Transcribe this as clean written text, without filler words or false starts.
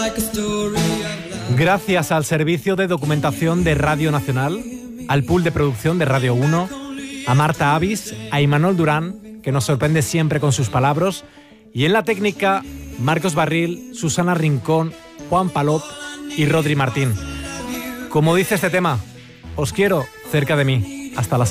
Gracias al servicio de documentación de Radio Nacional, al pool de producción de Radio 1, a Marta Avis, a Imanol Durán, que nos sorprende siempre con sus palabras, y en la técnica, Marcos Barril, Susana Rincón, Juan Palop y Rodri Martín. Como dice este tema, os quiero cerca de mí. Hasta la